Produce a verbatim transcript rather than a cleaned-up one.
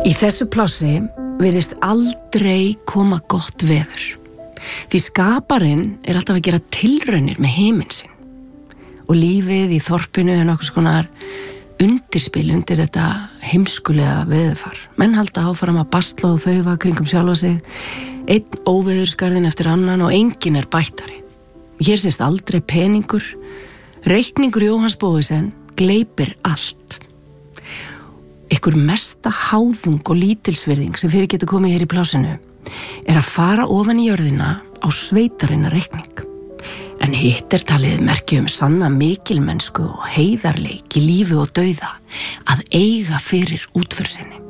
Í þessu plássi virðist aldrei koma gott veður. Því skaparinn er alltaf að gera tilraunir með heiminn sinn. Og lífið í þorpinu er nokkuð skonar undirspil undir þetta heimskulega veðurfar. Menn halda áfram að basla og þaufa kringum sjálfa sig, einn óveðurskarðin eftir annan og enginn er bættari. Hér sést aldrei peningur, reikningur Jóhanns Bóesen gleypir allt. Ykkur mesta háðung og lítilsvirðing sem fyrir getur komið hér í plásinu er að fara ofan í jörðina á sveitarinnar reikning. En hitt er talið merki um sanna mikilmennsku og heiðarleik í lífi og dauða að eiga fyrir útför sinni.